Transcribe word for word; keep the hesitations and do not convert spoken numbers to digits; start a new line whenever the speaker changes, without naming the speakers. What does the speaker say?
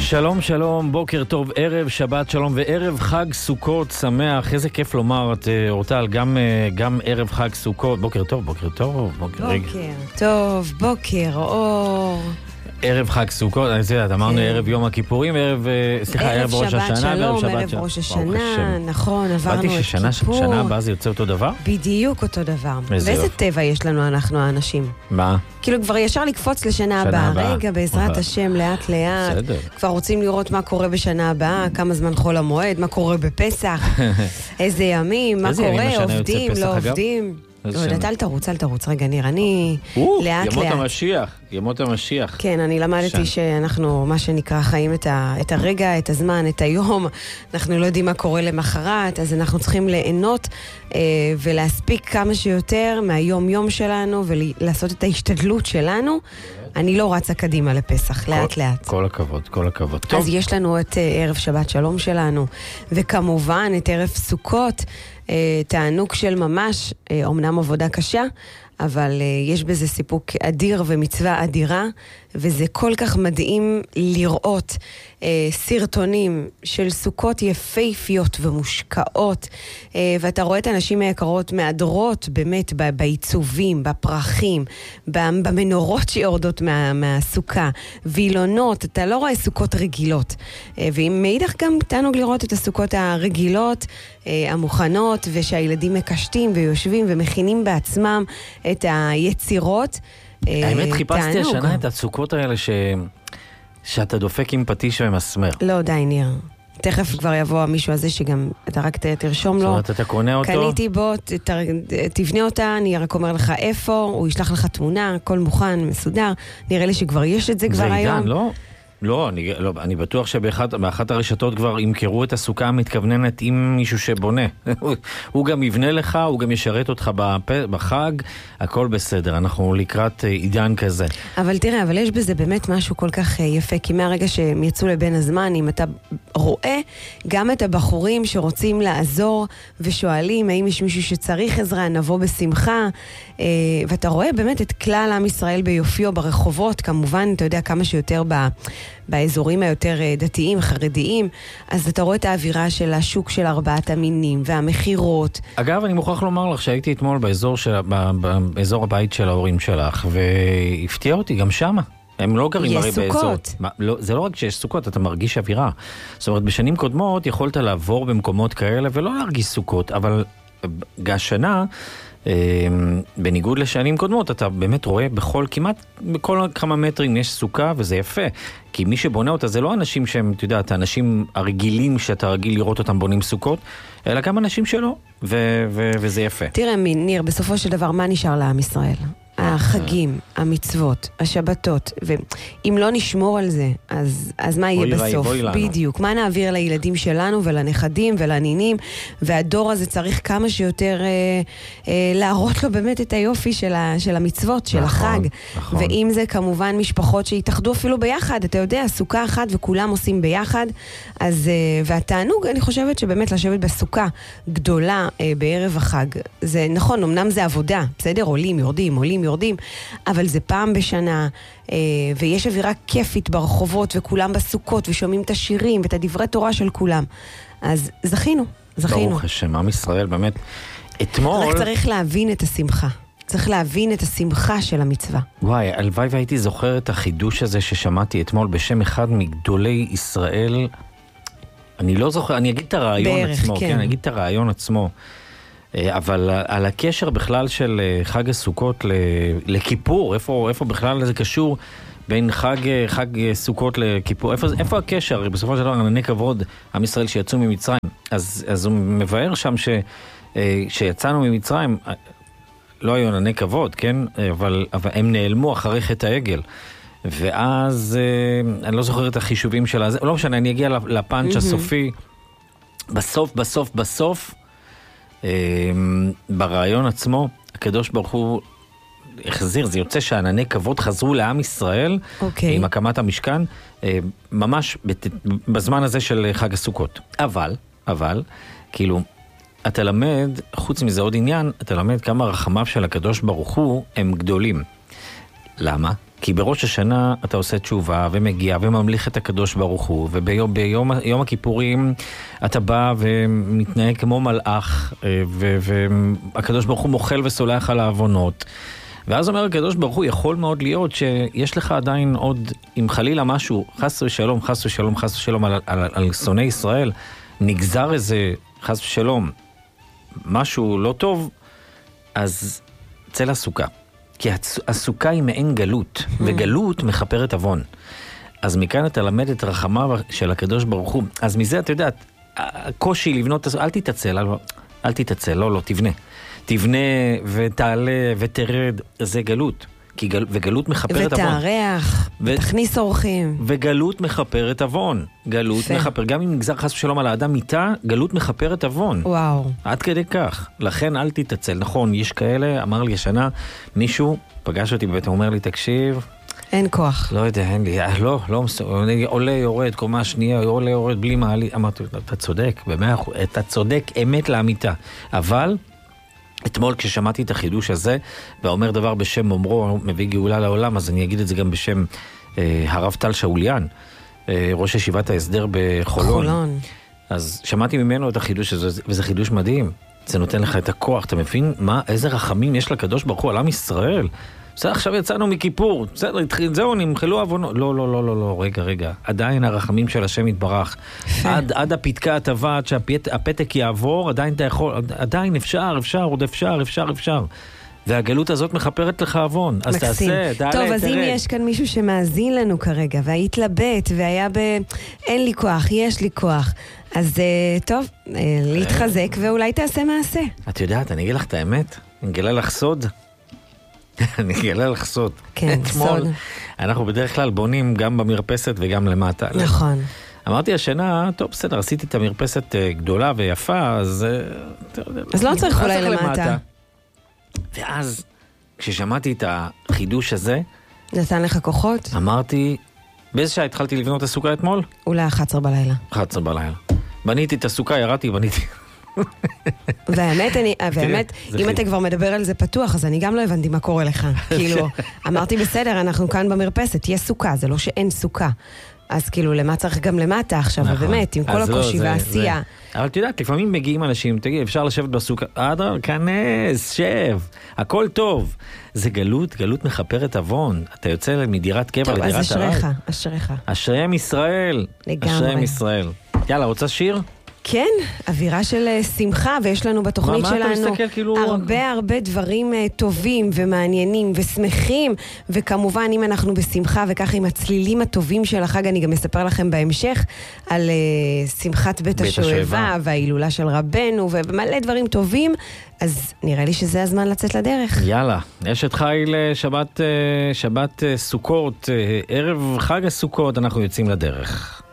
שלום, שלום, בוקר טוב, ערב שבת שלום וערב חג סוכות שמח. איזה כיף לומר, את אורטל, גם, גם ערב חג סוכות. בוקר טוב, בוקר טוב.
בוקר, בוקר טוב, בוקר אור.
ערב חג סוכות, אני יודעת, אמרנו ערב יום הכיפורים, ערב, סליחה, ערב ראש השנה,
ערב שבת שלום, ערב ראש השנה, נכון, עברנו את כיפור.
באתי ששנה הבאה זה יוצא אותו דבר?
בדיוק אותו דבר. ואיזה טבע יש לנו, אנחנו האנשים?
מה?
כאילו כבר ישר לקפוץ לשנה הבאה, רגע, בעזרת השם, לאט לאט. כבר רוצים לראות מה קורה בשנה הבאה, כמה זמן חול המועד, מה קורה בפסח, איזה ימים, מה קורה, עובדים, לא עובדים. עוד, אל תרוץ, אל תרוץ. רגע, ניר, אני לאט לאט.
ימות המשיח, ימות המשיח.
כן, אני למדתי שאנחנו, מה שנקרא, חיים את הרגע, את הזמן, את היום. אנחנו לא יודעים מה קורה למחרת, אז אנחנו צריכים ליהנות ולהספיק כמה שיותר מהיום-יום שלנו, ולעשות את ההשתדלות שלנו. אני לא רצה קדימה לפסח, לאט לאט.
כל הכבוד, כל הכבוד.
אז יש לנו את ערב שבת שלום שלנו, וכמובן את ערב סוכות, תענוג של ממש, אומנם עבודה קשה, אבל יש בזה סיפוק אדיר ומצווה אדירה, וזה כל כך מדהים לראות אה, סרטונים של סוכות יפהפיות ומושקעות, אה, ואתה רואה את הנשים היקרות מאדרות באמת ב- בעיצובים, בפרחים, ב- במנורות שיורדות מה- מהסוכה, וילונות, אתה לא רואה סוכות רגילות. אה, ואם מאידך גם תענוג לראות את הסוכות הרגילות, אה, המוכנות, ושהילדים מקשטים ויושבים ומכינים בעצמם את היצירות,
האמת, חיפשתי השנה את הסוכות האלה ש... שאתה דופק עם פטיש ומסמר.
לא, די, ניר. תכף כבר יבוא המישהו הזה שגם אתה רק תרשום לו.
זאת אומרת, אתה קונה אותו?
קניתי בו, ת... תבנה אותה, אני רק אומר לך איפה, הוא ישלח לך תמונה, הכל מוכן, מסודר. נראה לי שכבר יש את זה כבר היום.
זה עידן, לא? לא, אני, לא, אני בטוח שבאחת הרשתות כבר ימכרו את הסוכה המתכווננת עם מישהו שבונה. הוא גם יבנה לך, הוא גם ישרת אותך בחג, הכל בסדר, אנחנו לקראת עידן כזה.
אבל תראה, אבל יש בזה באמת משהו כל כך יפה, כי מהרגע שהם יצאו לבין הזמן, אם אתה רואה גם את הבחורים שרוצים לעזור ושואלים האם יש מישהו שצריך עזרה, נבוא בשמחה, ואתה רואה באמת את כלל עם ישראל ביופיו ברחובות, כמובן, אתה יודע, כמה שיותר ב... באזורים היותר דתיים, חרדיים, אז אתה רואה את האווירה של השוק של ארבעת המינים והמחירות.
אגב, אני מוכרח לומר לך שהייתי אתמול באזור, של, באזור הבית של ההורים שלך, והפתיע אותי גם שמה. הם לא גרים הרי באזור. יש סוכות. לא, זה לא רק שיש סוכות, אתה מרגיש אווירה. זאת אומרת, בשנים קודמות יכולת לעבור במקומות כאלה ולא להרגיש סוכות, אבל השנה... בניגוד לשנים קודמות, אתה באמת רואה בכל, כמעט בכל כמה מטרים יש סוכה, וזה יפה, כי מי שבונה אותה זה לא אנשים שהם, אתה יודע, האנשים הרגילים שאתה רגיל לראות אותם בונים סוכות, אלא גם אנשים שלא, ו- ו- וזה יפה.
תראה, ניר, בסופו של דבר, מה נשאר לעם ישראל? החגים, המצוות, השבתות, ואם לא נשמור על זה, אז, אז מה יהיה בסוף? בדיוק. מה נעביר לילדים שלנו ולנכדים ולנינים, והדור הזה צריך כמה שיותר אה, אה, להראות לו באמת את היופי של, ה, של המצוות, של נכון, החג. נכון. ואם זה כמובן משפחות שהתאחדו אפילו ביחד, אתה יודע, סוכה אחת וכולם עושים ביחד, אז, אה, והתענוג, אני חושבת שבאמת לשבת בסוכה גדולה אה, בערב החג, זה נכון, אמנם זה עבודה, בסדר? עולים, יורדים, עולים, יורדים, אבל זה פעם בשנה, אה, ויש אווירה כיפית ברחובות, וכולם בסוכות, ושומעים את השירים, ואת הדברי תורה של כולם. אז זכינו, זכינו.
ברוך השם, עם ישראל, באמת, אתמול...
רק צריך להבין את השמחה. צריך להבין את השמחה של המצווה.
וואי, הלוואי והייתי זוכר את החידוש הזה ששמעתי אתמול בשם אחד מגדולי ישראל. אני לא זוכר, אני אגיד את הרעיון בערך, עצמו, כן. כן, אני אגיד את הרעיון עצמו. אבל על הקשר בכלל של חג הסוכות לכיפור, איפה, איפה בכלל זה קשור בין חג, חג סוכות לכיפור, איפה, איפה הקשר? בסופו של דבר, ענני כבוד, עם ישראל שיצאו ממצרים, אז, אז הוא מבאר שם ש, שיצאנו ממצרים, לא היו ענני כבוד, כן? אבל, אבל הם נעלמו אחרי חטא העגל. ואז, אני לא זוכר את החישובים שלה, לא משנה, אני אגיע לפאנץ' הסופי, בסוף, בסוף, בסוף, ברעיון עצמו, הקדוש ברוך הוא החזיר, זה יוצא שענני כבוד חזרו לעם ישראל, okay. עם הקמת המשכן, ממש בזמן הזה של חג הסוכות. אבל, אבל, כאילו, אתה למד, חוץ מזה עוד עניין, אתה למד כמה רחמיו של הקדוש ברוך הוא הם גדולים. למה? כי בראש השנה אתה עושה תשובה ומגיע וממליך את הקדוש ברוך הוא, וביום ביום, יום הכיפורים אתה בא ומתנהג כמו מלאך, והקדוש ברוך הוא מוחל וסולח על העוונות. ואז אומר הקדוש ברוך הוא, יכול מאוד להיות שיש לך עדיין עוד, אם חלילה משהו, חס ושלום, חס ושלום, חס ושלום על, על, על שונאי ישראל, נגזר איזה חס ושלום, משהו לא טוב, אז צא לסוכה. כי הסוכה היא מעין גלות, וגלות מחפרת עוון. אז מכאן אתה למד את רחמיו של הקדוש ברוך הוא. אז מזה אתה יודע, הקושי לבנות, אל תתעצל, אל, אל תתעצל, לא, לא, תבנה. תבנה ותעלה ותרד, זה גלות. כי גל, וגלות מחפרת עוון.
ותארח, ו... תכניס אורחים.
וגלות מחפרת עוון. גלות פה. מחפר, גם אם נגזר חס ושלום על האדם מיתה, גלות מחפרת עוון.
וואו.
עד כדי כך. לכן אל תתעצל. נכון, יש כאלה, אמר לי השנה, מישהו פגש אותי בבית, הוא אומר לי, תקשיב.
אין כוח.
לא יודע, אין לי, לא, לא, עולה יורד, קומה שנייה, עולה יורד בלי מעלי. אמרתי, אתה צודק, במאה אחוז, אתה צודק, אמת לאמיתה. אבל אתמול כששמעתי את החידוש הזה, ואומר דבר בשם אומרו, מביא גאולה לעולם, אז אני אגיד את זה גם בשם אה, הרב טל שאוליאן, אה, ראש ישיבת ההסדר בחולון. חולון. אז שמעתי ממנו את החידוש הזה, וזה חידוש מדהים. זה נותן לך את הכוח, אתה מבין מה, איזה רחמים יש לקדוש ברוך הוא על עם ישראל. בסדר, עכשיו יצאנו מכיפור, בסדר, התחיל, זהו, נמחלו עוונות. לא, לא, לא, לא, לא, רגע, רגע. עדיין הרחמים של השם יתברך. עד, עד הפתקה הטבע, עד שהפתק יעבור, עדיין אתה יכול, עדיין אפשר, אפשר, עוד אפשר, אפשר, אפשר. והגלות הזאת מחפרת לך עוון. אז תעשה, תעלה,
טוב, אז אם יש כאן מישהו שמאזין לנו כרגע, והתלבט, והיה ב... אין לי כוח, יש לי כוח. אז טוב, להתחזק, ואולי תעשה מעשה.
את יודעת, אני אגיד לך את האמת, אני אגלה לך סוד. אני אגלה לך סוד.
כן, סוד.
אנחנו בדרך כלל בונים גם במרפסת וגם למטה.
נכון.
אמרתי השנה, טוב, בסדר, עשיתי את המרפסת גדולה ויפה, אז...
אז לא צריך אולי למטה.
ואז, כששמעתי את החידוש הזה...
נתן לך כוחות?
אמרתי, באיזה שעה התחלתי לבנות את הסוכה אתמול?
אולי אחת עשרה בלילה.
אחת עשרה בלילה. בניתי את הסוכה, ירדתי, בניתי...
והאמת, אני, והאמת, אם אתה כבר מדבר על זה פתוח, אז אני גם לא הבנתי מה קורה לך. כאילו, אמרתי בסדר, אנחנו כאן במרפסת, יש סוכה, זה לא שאין סוכה. אז כאילו, למה צריך גם למטה עכשיו, באמת, עם כל הקושי והעשייה.
אבל את יודעת, לפעמים מגיעים אנשים, תגיד, אפשר לשבת בסוכה, אדר, כנס, שב, הכל טוב. זה גלות, גלות מחפרת עוון. אתה יוצא מדירת קבע לדירת הרב.
טוב, אז אשריך, אשריך.
אשריהם ישראל.
לגמרי.
אשריהם ישראל. יאללה, רוצה שיר?
כן, אווירה של שמחה, ויש לנו בתוכנית
מה,
שלנו
מה כאילו...
הרבה הרבה דברים טובים ומעניינים ושמחים, וכמובן אם אנחנו בשמחה וככה עם הצלילים הטובים של החג, אני גם אספר לכם בהמשך על uh, שמחת בית, בית השואבה וההילולה של רבנו ומלא דברים טובים, אז נראה לי שזה הזמן לצאת לדרך.
יאללה, אשת חיל שבת, שבת סוכות, ערב חג הסוכות, אנחנו יוצאים לדרך.